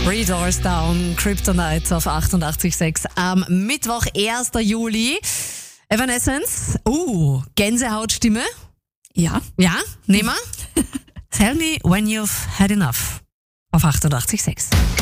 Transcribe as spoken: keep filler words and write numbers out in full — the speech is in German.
Three Doors Down, Kryptonite auf achtundachtzig Komma sechs am Mittwoch, ersten Juli. Evanescence, uh, Gänsehautstimme. Ja. Ja, nehmen wir. Tell me when you've had enough auf achtundachtzig Komma sechs.